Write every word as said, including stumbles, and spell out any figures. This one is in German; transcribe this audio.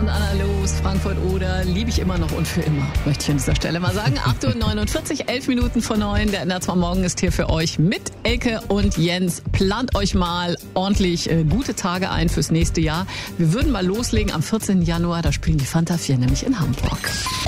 Anna Los, Frankfurt oder liebe ich immer noch und für immer, möchte ich an dieser Stelle mal sagen. acht Uhr neunundvierzig, elf Minuten vor neun. Der N R zwei Morgen ist hier für euch mit Elke und Jens. Plant euch mal ordentlich äh, gute Tage ein fürs nächste Jahr. Wir würden mal loslegen am vierzehnten Januar, da spielen die Fanta vier nämlich in Hamburg.